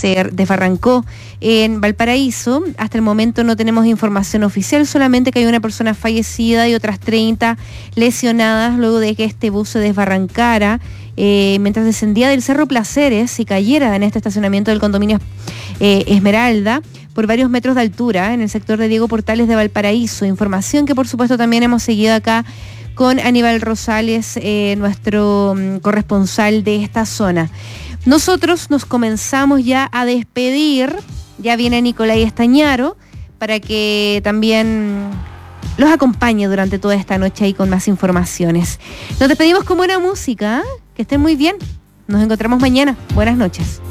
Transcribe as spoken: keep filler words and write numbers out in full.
se desbarrancó en Valparaíso. Hasta el momento no tenemos información oficial, solamente que hay una persona fallecida y otras treinta lesionadas luego de que este bus se desbarrancara eh, mientras descendía del Cerro Placeres y cayera en este estacionamiento del condominio eh, Esmeralda por varios metros de altura en el sector de Diego Portales de Valparaíso. Información que por supuesto también hemos seguido acá con Aníbal Rosales, eh, nuestro um, corresponsal de esta zona. Nosotros nos comenzamos ya a despedir, ya viene Nicolai Estañaro para que también los acompañe durante toda esta noche ahí con más informaciones. Nos despedimos con buena música, ¿eh? Que estén muy bien, nos encontramos mañana, buenas noches.